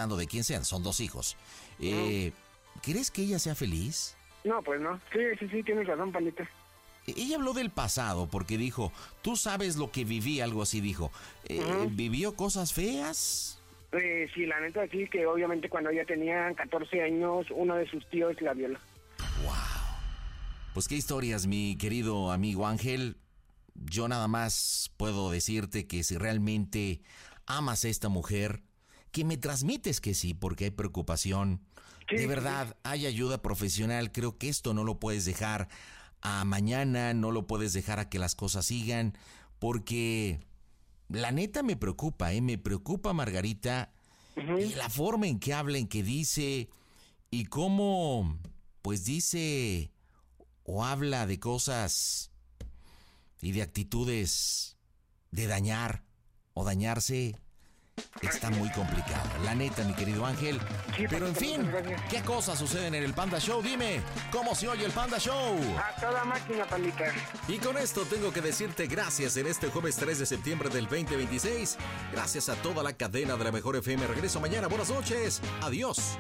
hablando de quién sean, son 2 hijos. ¿Crees que ella sea feliz? No, pues no. Sí, tienes razón, Pandita. Ella habló del pasado porque dijo, tú sabes lo que viví, algo así dijo. ¿Vivió cosas feas? Sí, la neta sí, que obviamente cuando ella tenía 14 años, uno de sus tíos la violó. ¡Wow! Pues qué historias, mi querido amigo Ángel. Yo nada más puedo decirte que si realmente amas a esta mujer, que me transmites que sí, porque hay preocupación. Sí, de verdad, hay ayuda profesional. Creo que esto no lo puedes dejar a mañana, no lo puedes dejar a que las cosas sigan, porque la neta me preocupa, me preocupa Margarita, y la forma en que habla, en que dice, y cómo, pues dice o habla de cosas y de actitudes de dañar o dañarse. Está muy complicado, la neta, mi querido Ángel. Sí, pero en fin, ¿qué cosas suceden en el Panda Show? Dime, ¿cómo se oye el Panda Show? A toda máquina, Pandita. Y con esto tengo que decirte gracias en este jueves 3 de septiembre del 2026. Gracias a toda la cadena de la Mejor FM. Regreso mañana. Buenas noches. Adiós.